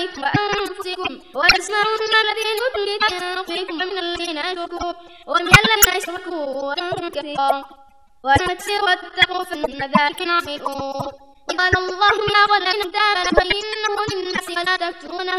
أموالكم وأنفسكم وتسمعون الذين أوتوا فيكم من الذين أشركوا ومن الذين أشركوا أذى كثيرا وتمسوا واتقوا فإن ذلك عظيم. قال الله يا ولد الكتاب فإنه للناس فلا تكتمونه